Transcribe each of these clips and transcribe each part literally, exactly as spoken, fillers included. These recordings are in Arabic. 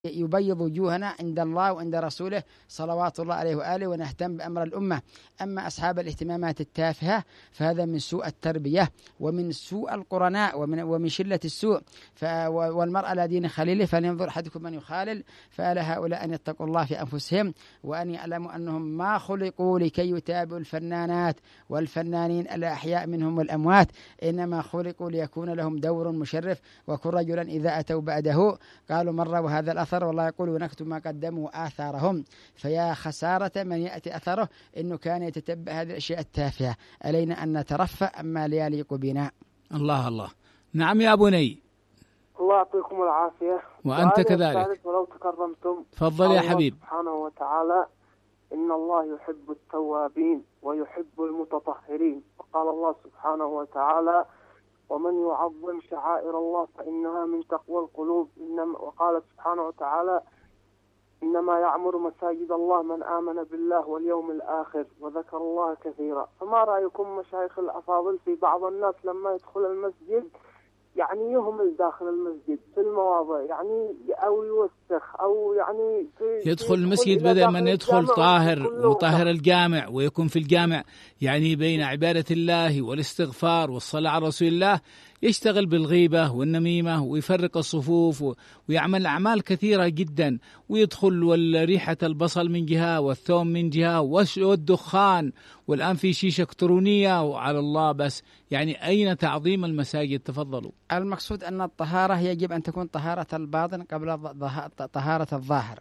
يبيض وجوهنا عند الله وعند رسوله صلوات الله عليه وآله، ونهتم بأمر الأمة. أما أصحاب الاهتمامات التافهة فهذا من سوء التربية ومن سوء القرناء ومن, ومن شلة السوء. والمرء على دين خليله فلينظر أحدكم من يخالل. فألا هؤلاء أن يتقوا الله في أنفسهم وأن يعلموا أنهم ما خلقوا لكي يتابعوا الفنانات والفنانين الأحياء منهم والأموات، إنما خلقوا ليكون لهم دور مشرف. وكن رجلا إذا أتوا بعده قالوا مرة وهذا الأثر والله يقول ونكتب ما قدموا آثارهم. فيا خسارة من يأتي أثره إنه كان يتتبع هذه الأشياء التافهة. علينا أن نترفع أما لا يليق بنا. الله الله. نعم يا بني. الله يعطيكم العافية. وأنت كذلك. ولو تكرمتم. تفضل يا حبيب. سبحانه وتعالى إن الله يحب التوابين ويحب المتطهرين. وقال الله سبحانه وتعالى ومن يعظم شعائر الله فإنها من تقوى القلوب. إنما وقال سبحانه وتعالى إنما يعمر مساجد الله من آمن بالله واليوم الآخر وذكر الله كثيرا. فما رأيكم مشايخ الأفاضل في بعض الناس لما يدخل المسجد يعني يهمل داخل المسجد في المواضع، يعني أو يوسخ أو يعني يدخل المسجد بدل من يدخل طاهر وطاهر الجامع ويكون في الجامع يعني بين عبادة الله والاستغفار والصلاة على رسول الله، يشتغل بالغيبة والنميمة ويفرق الصفوف ويعمل أعمال كثيرة جدا، ويدخل والريحة البصل من جهة والثوم من جهة والدخان، والآن في شيشة إلكترونية وعلى الله بس. يعني أين تعظيم المساجد؟ تفضلوا. المقصود أن الطهارة يجب أن تكون طهارة الباطن قبل طهارة الظاهر.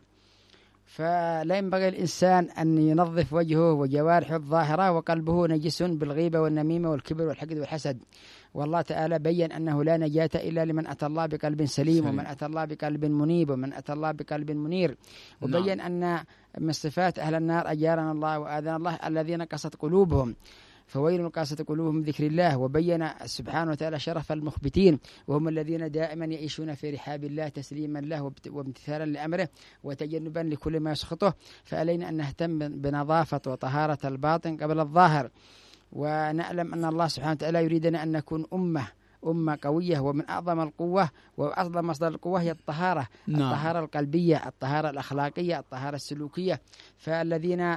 فلا ينبغي الإنسان أن ينظف وجهه وجوارحه الظاهرة وقلبه نجس بالغيبة والنميمة والكبر والحقد والحسد. والله تعالى بيّن أنه لا نجاة إلا لمن أتى الله بقلب سليم, سليم ومن أتى الله بقلب منيب ومن أتى الله بقلب منير. وبيّن نعم. أن من صفات أهل النار أجارنا الله وآذنا الله الذين قست قلوبهم، فويل قاسة قلوبهم ذكر الله. وبين سبحانه وتعالى شرف المخبتين وهم الذين دائما يعيشون في رحاب الله تسليما له وامتثالا لأمره وتجنبا لكل ما يسخطه. فعلينا أن نهتم بنظافة وطهارة الباطن قبل الظاهر. ونعلم أن الله سبحانه وتعالى يريدنا أن نكون أمة أمة قوية، ومن أعظم القوة وأعظم مصدر القوة هي الطهارة. نعم. الطهارة القلبية، الطهارة الأخلاقية، الطهارة السلوكية. فالذين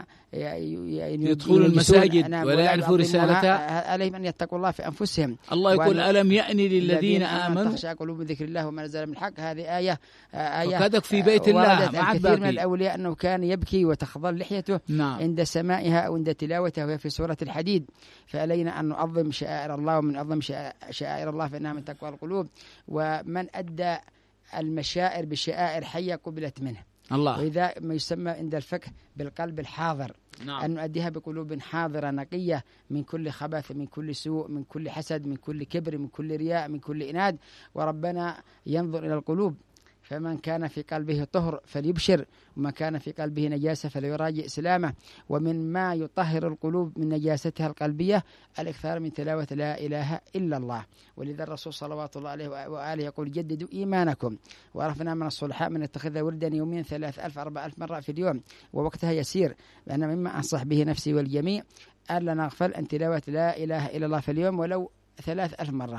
يدخلون المساجد ولا يعرفوا رسالتها عليهم أن يتقوا الله في أنفسهم. الله يقول ألم يأني للذين آمنوا تخشع قلوبهم ذكر الله وما نزل من الحق. هذه آية آية فقدك في بيت الله. مع كثير من الأولياء أنه كان يبكي وتخضل لحيته نعم. عند سمائها أو عند تلاوتها وهي في سورة الحديد. فعلينا أن نعظم شعائر الله، ومن أعظم شعائر الله فإنها من تقوى القلوب. ومن أدى المشاعر بشعائر حية قبلت منه الله. وإذا ما يسمى عند الفقه بالقلب الحاضر نعم. أن نؤديها بقلوب حاضرة نقية من كل خبث، من كل سوء، من كل حسد، من كل كبر، من كل رياء، من كل إناد. وربنا ينظر إلى القلوب، فمن كان في قلبه طهر فليبشر، ومن كان في قلبه نجاسة فليراجع إسلامه. ومن ما يطهر القلوب من نجاستها القلبية الإكثار من تلاوة لا إله إلا الله. ولذا الرسول صلوات الله عليه وآله يقول جددوا إيمانكم. وعرفنا من الصلحاء من اتخذ وردا يوميا ثلاث ألف أربع ألف مرة في اليوم، ووقتها يسير. لأن مما أنصح به نفسي والجميع ألا نغفل عن تلاوة لا إله إلا الله في اليوم ولو ثلاث ألف مرة،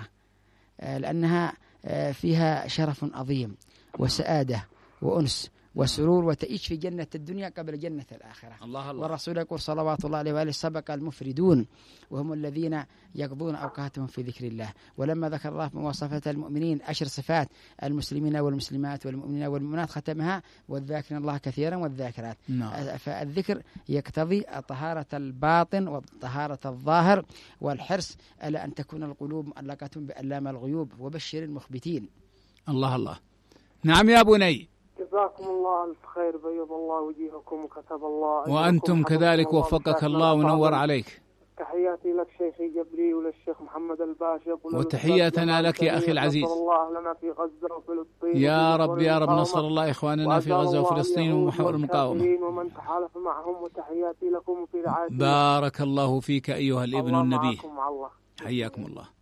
لأنها فيها شرف عظيم وسعادة وأنس وسرور وتعيش في جنة الدنيا قبل جنة الآخرة. الله الله. والرسول يقول صلوات الله عليه وآله سبق المفردون وهم الذين يقضون أوقاتهم في ذكر الله. ولما ذكر الله مواصفة المؤمنين عشر صفات المسلمين والمسلمات والمؤمنين والمؤمنات ختمها والذاكرين الله كثيرا والذاكرات نعم. فالذكر يقتضي طهارة الباطن وطهارة الظاهر والحرص على أن تكون القلوب معلقة بألام الغيوب وبشر المخبتين. الله الله. نعم يا بني. جزاكم الله ألف خير، بيض الله وجيهكم وكتب الله وأنتم كذلك وفقك الله ونور عليك. تحياتي لك شيخي جبري وللشيخ محمد الباشا، وتحياتنا لك يا أخي العزيز. الله لنا في غزة وفلسطين يا رب يا رب، نصر الله إخواننا في غزة وفلسطين ومحور المقاومة ومن تحالف معهم. وتحياتي لكم في رعاية. بارك الله فيك أيها الابن النبي، حياكم الله.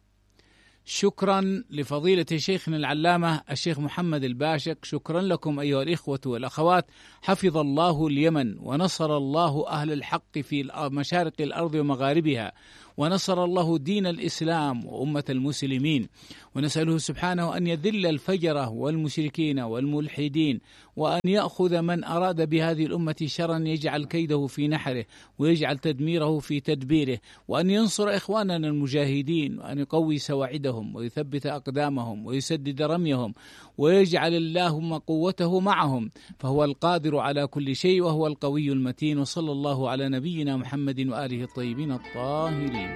شكرا لفضيلة شيخنا العلامة الشيخ محمد الباشق. شكرا لكم أيها الإخوة والأخوات. حفظ الله اليمن ونصر الله أهل الحق في مشارق الأرض ومغاربها، ونصر الله دين الإسلام وأمة المسلمين، ونسأله سبحانه أن يذل الفجرة والمشركين والملحدين، وأن يأخذ من أراد بهذه الأمة شرا يجعل كيده في نحره ويجعل تدميره في تدبيره، وأن ينصر إخواننا المجاهدين، وأن يقوي سواعدهم ويثبت أقدامهم ويسدد رميهم، ويجعل اللهم قوته معهم، فهو القادر على كل شيء وهو القوي المتين. وصلى الله على نبينا محمد وآله الطيبين الطاهرين.